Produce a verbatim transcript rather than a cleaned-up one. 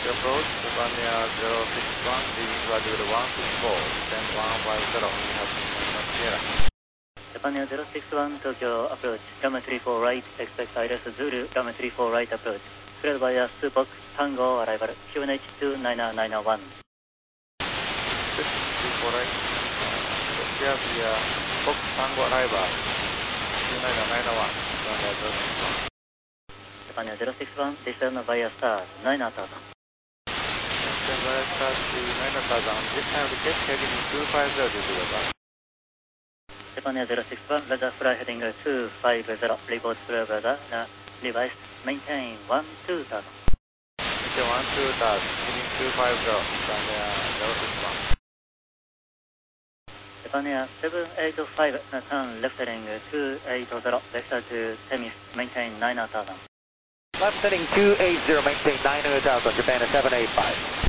approach, Japan Air zero six one, leaving latitude one six four, descend one five zero, we have North Sierra. Japan Air zero six one, Tokyo approach, runway three four right, expect I R S Zulu, runway three four right approach, cleared by a Supoc, Tango arrival, Q N H two nine nine one. three four right, clear via Fox Tango arrival, two nine nine one, Japan Air zero six one. Japan Air zero six one, descend via star, nine thousand. Descend via star to nine thousand, this time request heading two five zero to Japan. Japan Air zero six one, weather fly heading two five zero, report clear weather, uh, device maintain one two thousand. Maintain one two thousand, heading two five zero, Japan Air zero six one. Japan Air seven eight five, uh, turn left heading two eight zero, vector to Temis, maintain nine thousand. Left heading two eight zero, maintain nine thousand, Japan Air seven eight five.